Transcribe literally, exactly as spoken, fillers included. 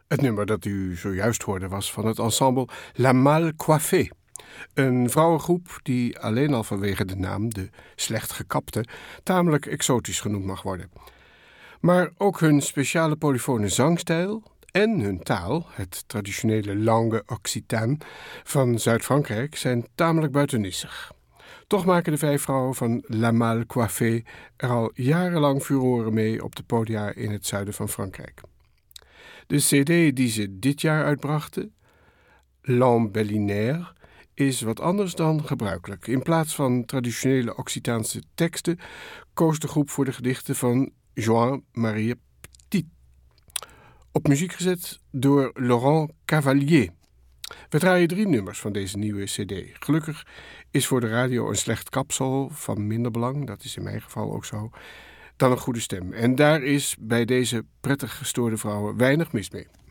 Het nummer dat u zojuist hoorde was van het ensemble La Mal Coiffée. Een vrouwengroep die alleen al vanwege de naam, de slecht gekapte, tamelijk exotisch genoemd mag worden. Maar ook hun speciale polyfone zangstijl en hun taal, het traditionele langue Occitane van Zuid-Frankrijk, zijn tamelijk buitenissig. Toch maken de vijf vrouwen van La Mal Coiffée er al jarenlang furoren mee op de podia in het zuiden van Frankrijk. De cd die ze dit jaar uitbrachten, L'Embellinaire, is wat anders dan gebruikelijk. In plaats van traditionele Occitaanse teksten koos de groep voor de gedichten van Jean-Marie Petit. Op muziek gezet door Laurent Cavalier. We draaien drie nummers van deze nieuwe cd. Gelukkig is voor de radio een slecht kapsel van minder belang, dat is in mijn geval ook zo, dan een goede stem. En daar is bij deze prettig gestoorde vrouwen weinig mis mee.